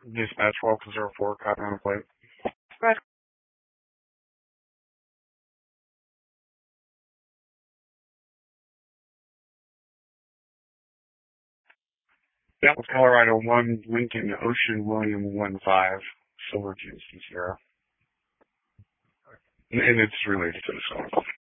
Dispatch 1204, copy on the plate. Right. That was Colorado 1, Lincoln Ocean William 15, Silver GC Sierra. And it's related to the song.